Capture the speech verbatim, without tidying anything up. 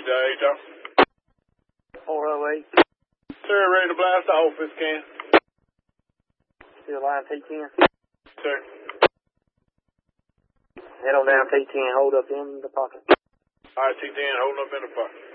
to eight, y'all. four oh eight. Sir, ready to blast off this can. Still line T ten. Sir. Head on down T ten, hold up in the pocket. Alright, T ten, holding up in the pocket.